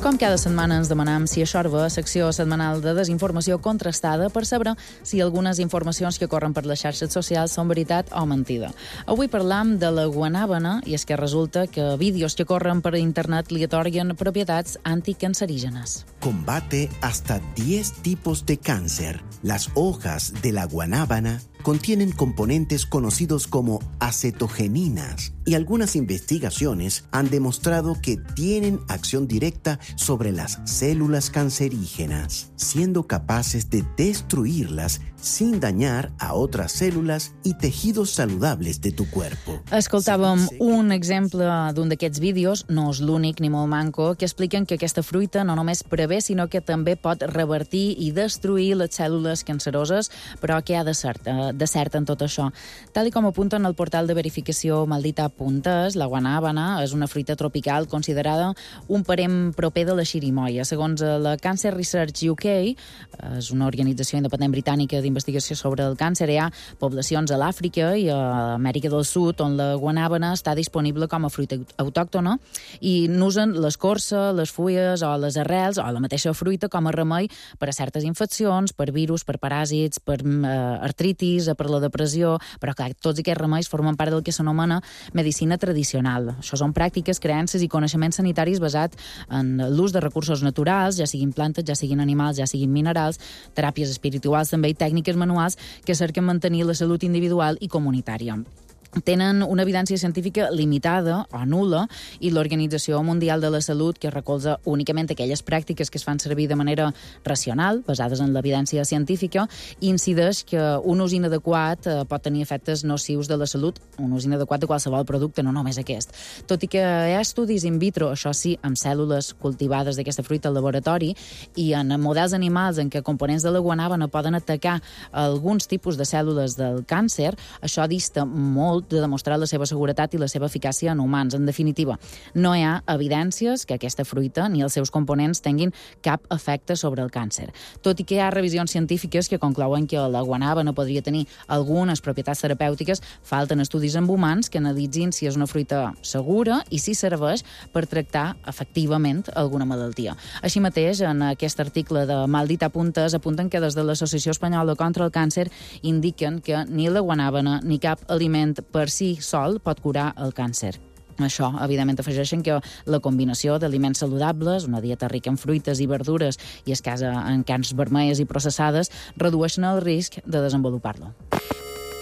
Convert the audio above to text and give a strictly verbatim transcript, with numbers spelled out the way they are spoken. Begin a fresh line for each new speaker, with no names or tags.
Com cada setmana ens demanam si això va, secció setmanal de desinformació contrastada per saber si algunes informacions que corren per les xarxes socials són veritat o mentida. Avui parlam de la guanàbana i és que resulta que vídeos que corren per internet li atorguen propietats anticancerígenas.
Combate hasta diez tipos de cáncer. Las hojas de la guanábana contienen componentes conocidos como acetogeninas y algunas investigaciones han demostrado que tienen acción directa sobre las células cancerígenas, siendo capaces de destruirlas sin dañar a otras células y tejidos saludables de tu cuerpo.
Escoltàvem un exemple d'un d'aquests vídeos, no és l'únic ni molt manco, que expliquen que aquesta fruita no només prevé, sinó que també pot revertir i destruir les cèl·lules canceroses, però què ha de ser, de cert en tot això? Tal i com apunta en el portal de verificació Maldita Puntes, la guanàbana és una fruita tropical considerada un parent proper de la xirimoia. Segons la Cancer Research U K, és una organització independent britànica d'investigació sobre el càncer, hi ha poblacions a l'Àfrica i a Amèrica del Sud on la guanàbana està disponible com a fruita autòctona i n'usen l'escorça, les fulles o les arrels o la mateixa fruita com a remei per a certes infeccions, per virus, per paràsits, per eh, artritis, per la depressió, però clar, tots aquests remeis formen part del que s'anomena medicina tradicional. Això són pràctiques, creences i coneixements sanitaris basats en l'ús de recursos naturals, ja siguin plantes, ja siguin animals, ja siguin minerals, teràpies espirituals també i tècniques manuals que cerquen mantenir la salut individual i comunitària. Tenen una evidència científica limitada o nul·la i l'Organització Mundial de la Salut, que recolza únicament aquelles pràctiques que es fan servir de manera racional, basades en l'evidència científica, incideix que un ús inadequat eh, pot tenir efectes nocius de la salut, un ús inadequat de qualsevol producte, no només aquest. Tot i que hi ha estudis in vitro, això sí, amb cèl·lules cultivades d'aquesta fruita al laboratori i en models animals en què components de la guanàbana poden atacar alguns tipus de cèl·lules del càncer, això dista molt de demostrar la seva seguretat i la seva eficàcia en humans. En definitiva, no hi ha evidències que aquesta fruita ni els seus components tinguin cap efecte sobre el càncer. Tot i que hi ha revisions científiques que conclouen que la guanàbana podria tenir algunes propietats terapèutiques, falten estudis amb humans que analitzin si és una fruita segura i si serveix per tractar efectivament alguna malaltia. Així mateix, en aquest article de Maldita Puntes apunten que des de l'Associació Espanyola contra el Càncer indiquen que ni la guanàbana ni cap aliment per si sol pot curar el càncer. Això, evidentment, afegeixen que la combinació d'aliments saludables, una dieta rica en fruites i verdures i escassa en carns vermelles i processades, redueixen el risc de desenvolupar-lo.